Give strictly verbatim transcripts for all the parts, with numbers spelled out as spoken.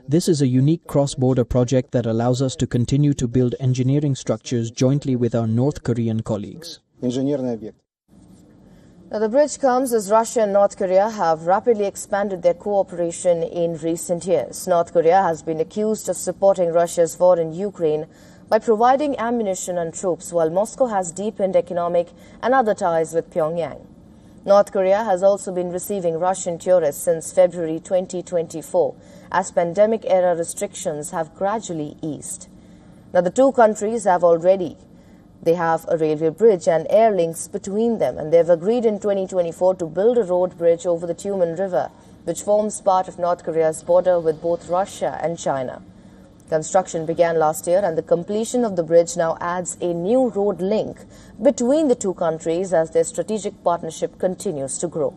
This is a unique cross-border project that allows us to continue to build engineering structures jointly with our North Korean colleagues. Now, the bridge comes as Russia and North Korea have rapidly expanded their cooperation in recent years. North Korea has been accused of supporting Russia's war in Ukraine by providing ammunition and troops, while Moscow has deepened economic and other ties with Pyongyang. North Korea has also been receiving Russian tourists since February twenty twenty-four, as pandemic-era restrictions have gradually eased. Now, the two countries have already They have a railway bridge and air links between them, and they've agreed in twenty twenty-four to build a road bridge over the Tumen River, which forms part of North Korea's border with both Russia and China. Construction began last year, and the completion of the bridge now adds a new road link between the two countries as their strategic partnership continues to grow.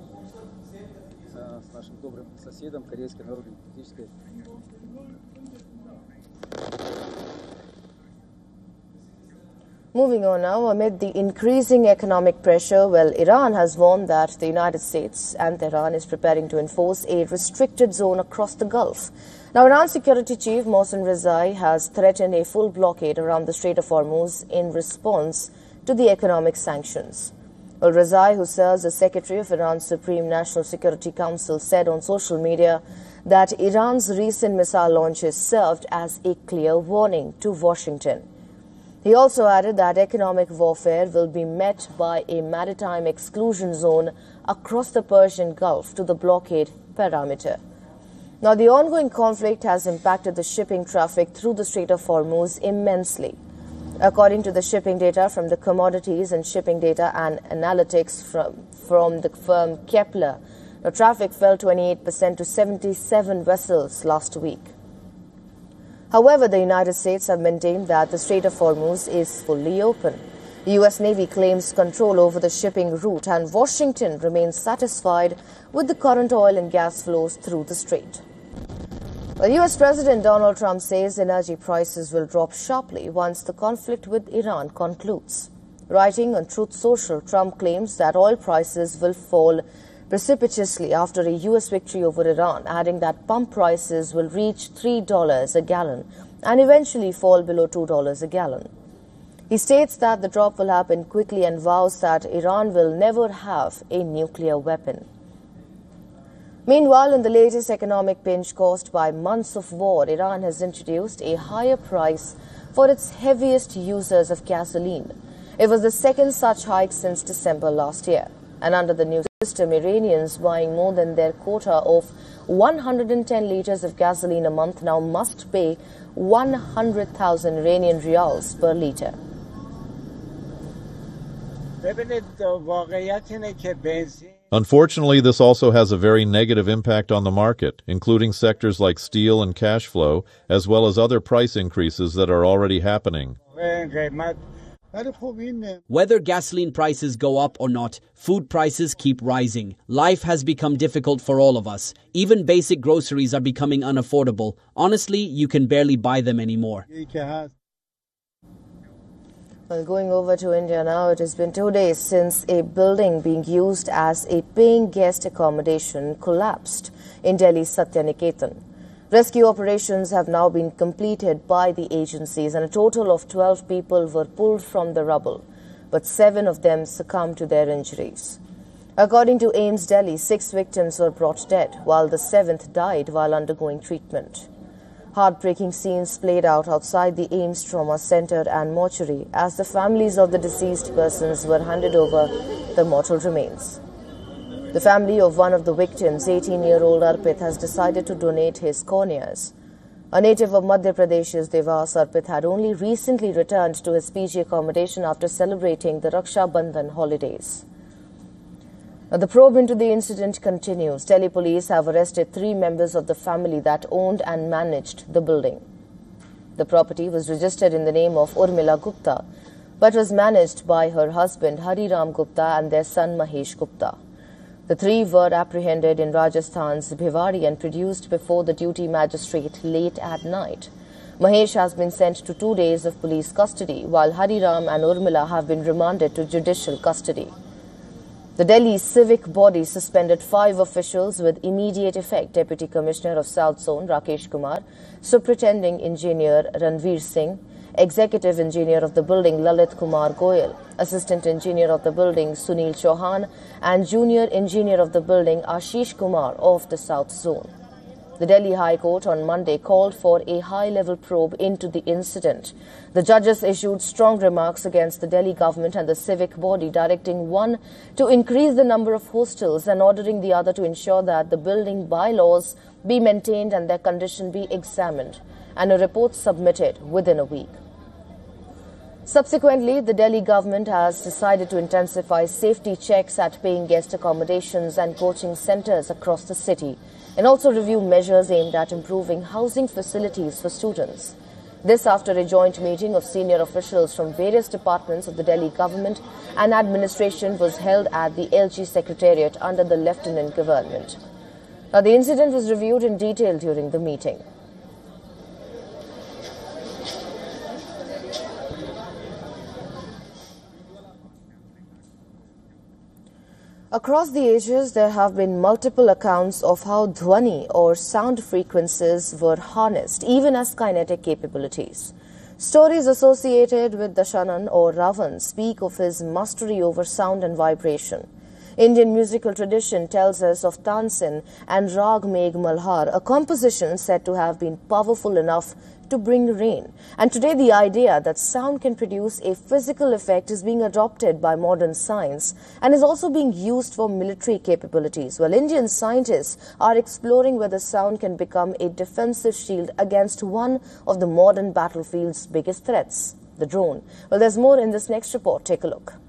Moving on now, amid the increasing economic pressure, well, Iran has warned that the United States and Tehran is preparing to enforce a restricted zone across the Gulf. Now, Iran's security chief, Mohsen Rezai, has threatened a full blockade around the Strait of Hormuz in response to the economic sanctions. Well, Rezai, who serves as secretary of Iran's Supreme National Security Council, said on social media that Iran's recent missile launches served as a clear warning to Washington. He also added that economic warfare will be met by a maritime exclusion zone across the Persian Gulf to the blockade parameter. Now, the ongoing conflict has impacted the shipping traffic through the Strait of Hormuz immensely. According to the shipping data from the Commodities and Shipping Data and Analytics from, from the firm Kepler, the traffic fell twenty-eight percent to seventy-seven vessels last week. However, the United States have maintained that the Strait of Hormuz is fully open. The U S Navy claims control over the shipping route, and Washington remains satisfied with the current oil and gas flows through the strait. Well, U S President Donald Trump says energy prices will drop sharply once the conflict with Iran concludes. Writing on Truth Social, Trump claims that oil prices will fall precipitously after a U S victory over Iran, adding that pump prices will reach three dollars a gallon and eventually fall below two dollars a gallon. He states that the drop will happen quickly and vows that Iran will never have a nuclear weapon. Meanwhile, in the latest economic pinch caused by months of war, Iran has introduced a higher price for its heaviest users of gasoline. It was the second such hike since December last year. And under the new system, Iranians buying more than their quota of one hundred ten liters of gasoline a month now must pay one hundred thousand Iranian rials per liter. Unfortunately, this also has a very negative impact on the market, including sectors like steel and cash flow, as well as other price increases that are already happening. Whether gasoline prices go up or not, food prices keep rising. Life has become difficult for all of us. Even basic groceries are becoming unaffordable. Honestly, you can barely buy them anymore. Well, going over to India now, it has been two days since a building being used as a paying guest accommodation collapsed in Delhi's Satya Niketan. Rescue operations have now been completed by the agencies, and a total of twelve people were pulled from the rubble, but seven of them succumbed to their injuries. According to AIIMS Delhi, six victims were brought dead, while the seventh died while undergoing treatment. Heartbreaking scenes played out outside the AIIMS Trauma Center and mortuary as the families of the deceased persons were handed over the mortal remains. The family of one of the victims, eighteen-year-old Arpit, has decided to donate his corneas. A native of Madhya Pradesh's Devas, Arpit had only recently returned to his P G accommodation after celebrating the Raksha Bandhan holidays. Now, the probe into the incident continues. Delhi police have arrested three members of the family that owned and managed the building. The property was registered in the name of Urmila Gupta, but was managed by her husband Hari Ram Gupta and their son Mahesh Gupta. The three were apprehended in Rajasthan's Bhiwadi and produced before the duty magistrate late at night. Mahesh has been sent to two days of police custody, while Hari Ram and Urmila have been remanded to judicial custody. The Delhi civic body suspended five officials with immediate effect: Deputy Commissioner of South Zone Rakesh Kumar, Superintending Engineer Ranveer Singh, Executive Engineer of the building Lalit Kumar Goyal, Assistant Engineer of the building Sunil Chauhan, and Junior Engineer of the building Ashish Kumar of the South Zone. The Delhi High Court on Monday called for a high-level probe into the incident. The judges issued strong remarks against the Delhi government and the civic body, directing one to increase the number of hostels and ordering the other to ensure that the building bylaws be maintained and their condition be examined, and a report submitted within a week. Subsequently, the Delhi government has decided to intensify safety checks at paying guest accommodations and coaching centres across the city, and also review measures aimed at improving housing facilities for students. This after a joint meeting of senior officials from various departments of the Delhi government and administration was held at the L G Secretariat under the Lieutenant Government. Now, the incident was reviewed in detail during the meeting. Across the ages, there have been multiple accounts of how dhwani or sound frequencies were harnessed, even as kinetic capabilities. Stories associated with Dashanan or Ravan speak of his mastery over sound and vibration. Indian musical tradition tells us of Tansin and Rag Megh Malhar, a composition said to have been powerful enough to bring rain. And today the idea that sound can produce a physical effect is being adopted by modern science and is also being used for military capabilities. Well, Indian scientists are exploring whether sound can become a defensive shield against one of the modern battlefield's biggest threats, the drone. Well, there's more in this next report. Take a look.